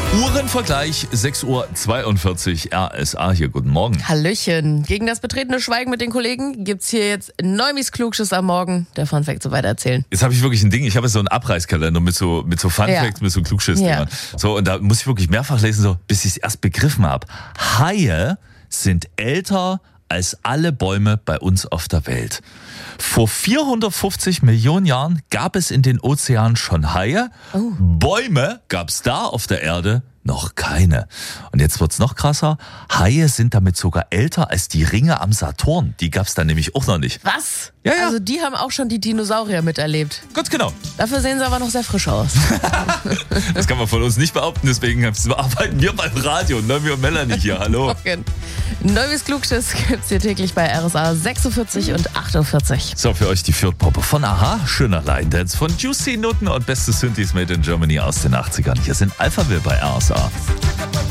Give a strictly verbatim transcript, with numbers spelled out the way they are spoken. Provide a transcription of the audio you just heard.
Uhrenvergleich, sechs Uhr zweiundvierzig, R S A hier, guten Morgen. Hallöchen. Gegen das betretene Schweigen mit den Kollegen gibt's hier jetzt Neumis Klugschiss am Morgen. Der Funfact so weiter erzählen. Jetzt habe ich wirklich ein Ding, ich habe so einen Abreißkalender mit so, mit so Funfacts, ja. mit so Klugschiss-Dingern. Ja. So, und da muss ich wirklich mehrfach lesen, so, bis ich es erst begriffen habe. Haie sind älter als alle Bäume bei uns auf der Welt. Vor vierhundertfünfzig Millionen Jahren gab es in den Ozeanen schon Haie. Oh. Bäume gab es da auf der Erde noch keine. Und jetzt wird's noch krasser. Haie sind damit sogar älter als die Ringe am Saturn. Die gab's dann nämlich auch noch nicht. Was? Ja, ja. Also die haben auch schon die Dinosaurier miterlebt. Ganz genau. Dafür sehen sie aber noch sehr frisch aus. Das kann man von uns nicht behaupten, deswegen arbeiten wir beim Radio. Neumis und Melanie hier, hallo. Okay. Neumis Klugschiss gibt's hier täglich bei R S A sechsundvierzig und achtundvierzig. So, für euch die Fürth-Poppe von Aha, schöner Line Dance von Juicy Nutten und beste Synthes made in Germany aus den achtzigern. Hier sind Alphaville bei R S A.